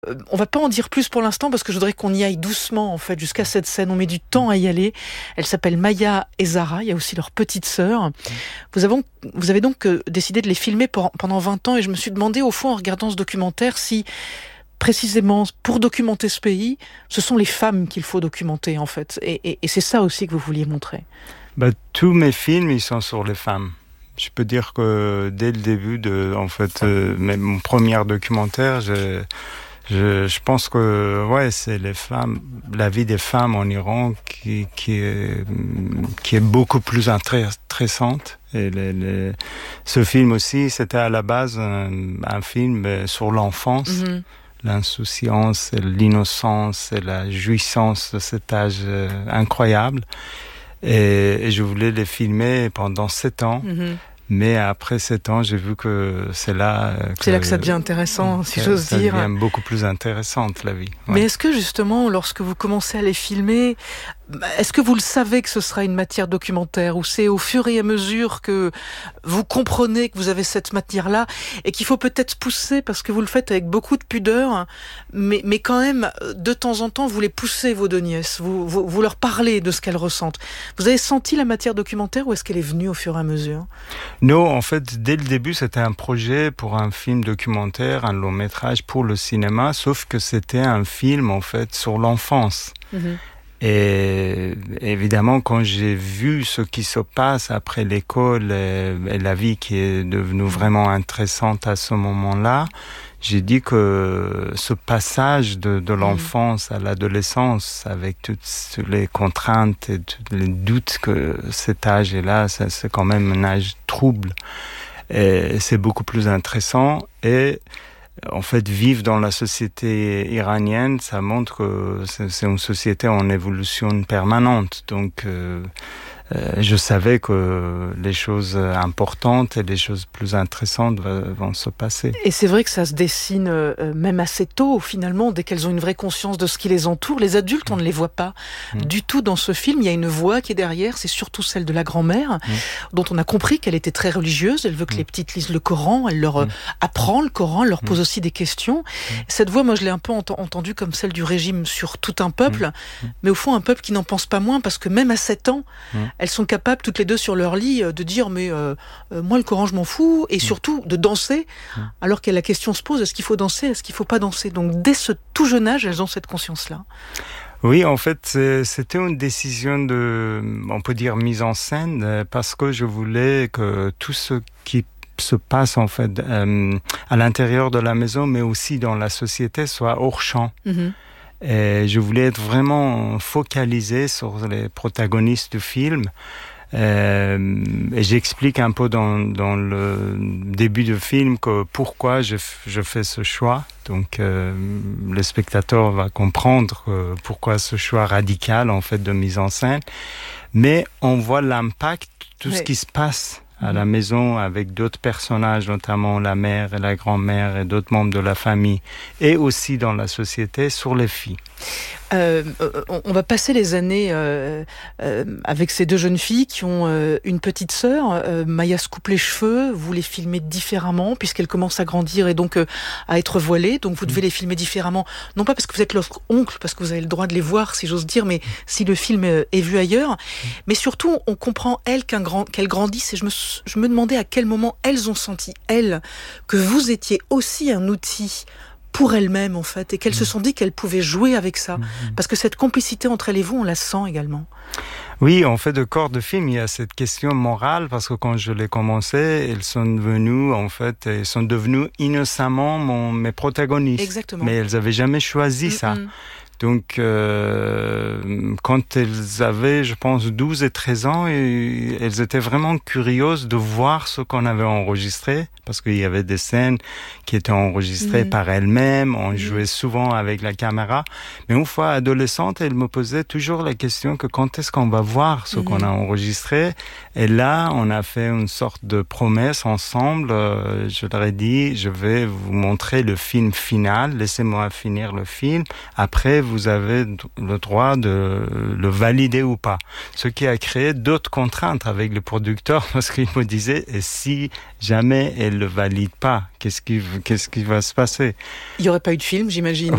On va pas en dire plus pour l'instant parce que je voudrais qu'on y aille doucement en fait jusqu'à cette scène. On met du temps à y aller. Elle s'appelle Maya et Zara. Il y a aussi leur petite sœur. Vous avez donc décidé de les filmer pendant 20 ans et je me suis demandé au fond en regardant ce documentaire si précisément pour documenter ce pays, ce sont les femmes qu'il faut documenter en fait. Et c'est ça aussi que vous vouliez montrer. Tous mes films, ils sont sur les femmes. Je peux dire que dès le début mon premier documentaire, je pense que c'est les femmes, la vie des femmes en Iran qui est beaucoup plus intéressante. Et ce film aussi, c'était à la base un film sur l'enfance, l'insouciance, l'innocence et la jouissance de cet âge incroyable. Et je voulais les filmer pendant 7 ans. Mais après 7 ans, j'ai vu que c'est là que ça devient intéressant, si j'ose dire. Ça devient beaucoup plus intéressante, la vie. Ouais. Mais est-ce que justement, lorsque vous commencez à les filmer, est-ce que vous le savez que ce sera une matière documentaire ou c'est au fur et à mesure que vous comprenez que vous avez cette matière-là et qu'il faut peut-être pousser parce que vous le faites avec beaucoup de pudeur, mais quand même, de temps en temps, vous les poussez, vos deux nièces, vous leur parlez de ce qu'elles ressentent. Vous avez senti la matière documentaire ou est-ce qu'elle est venue au fur et à mesure ? Non, en fait, dès le début, c'était un projet pour un film documentaire, un long métrage pour le cinéma, sauf que c'était un film, en fait, sur l'enfance. Et évidemment, quand j'ai vu ce qui se passe après l'école et la vie qui est devenue vraiment intéressante à ce moment-là, j'ai dit que ce passage de l'enfance à l'adolescence, avec toutes les contraintes et tous les doutes que cet âge est là, c'est quand même un âge trouble. Et c'est beaucoup plus intéressant. Et en fait, vivre dans la société iranienne, ça montre que c'est une société en évolution permanente. Donc, je savais que les choses importantes et les choses plus intéressantes vont se passer. Et c'est vrai que ça se dessine même assez tôt, finalement, dès qu'elles ont une vraie conscience de ce qui les entoure. Les adultes, on ne les voit pas du tout dans ce film. Il y a une voix qui est derrière, c'est surtout celle de la grand-mère, dont on a compris qu'elle était très religieuse. Elle veut que les petites lisent le Coran, elle leur apprend le Coran, elle leur pose aussi des questions. Cette voix, moi, je l'ai un peu entendue comme celle du régime sur tout un peuple, mais au fond, un peuple qui n'en pense pas moins, parce que même à 7 ans, elles sont capables, toutes les deux sur leur lit, de dire mais moi le Coran je m'en fous, et surtout de danser, alors que la question se pose, est-ce qu'il faut danser, est-ce qu'il faut pas danser? Donc dès ce tout jeune âge, elles ont cette conscience-là. Oui, en fait, c'était une décision on peut dire, mise en scène, parce que je voulais que tout ce qui se passe en fait à l'intérieur de la maison, mais aussi dans la société, soit hors champ. Et je voulais être vraiment focalisé sur les protagonistes du film. Et j'explique un peu dans le début du film que pourquoi je fais ce choix. Donc le spectateur va comprendre pourquoi ce choix radical en fait de mise en scène. Mais on voit l'impact, tout ce qui se passe à la maison avec d'autres personnages, notamment la mère et la grand-mère et d'autres membres de la famille, et aussi dans la société sur les filles. On va passer les années avec ces deux jeunes filles qui ont une petite sœur. Maya se coupe les cheveux, vous les filmez différemment puisqu'elle commence à grandir et donc à être voilée. Donc vous devez les filmer différemment, non pas parce que vous êtes leur oncle, parce que vous avez le droit de les voir, si j'ose dire, mais si le film est vu ailleurs. Mais surtout, on comprend qu'elles grandissent et je me demandais à quel moment elles ont senti, elles, que vous étiez aussi un outil pour elles-mêmes, en fait, et qu'elles se sont dit qu'elles pouvaient jouer avec ça. Parce que cette complicité entre elles et vous, on la sent également. Oui, en fait, de corps de film, il y a cette question morale, parce que quand je l'ai commencé, elles sont devenues innocemment mes protagonistes. Exactement. Mais elles n'avaient jamais choisi ça. Donc, quand elles avaient, je pense, 12 et 13 ans, et elles étaient vraiment curieuses de voir ce qu'on avait enregistré, parce qu'il y avait des scènes qui étaient enregistrées par elles-mêmes, on jouait souvent avec la caméra. Mais une fois adolescente, elles me posaient toujours la question que quand est-ce qu'on va voir ce qu'on a enregistré. Et là, on a fait une sorte de promesse ensemble. Je leur ai dit, je vais vous montrer le film final, laissez-moi finir le film. Après, vous avez le droit de le valider ou pas. Ce qui a créé d'autres contraintes avec le producteur, parce qu'il me disait, et si jamais elle le valide pas, qu'est-ce qui va se passer? Il n'y aurait pas eu de film, j'imagine.